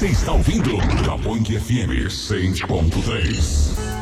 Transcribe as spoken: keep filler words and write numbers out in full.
Você está ouvindo Japão F M cem ponto três.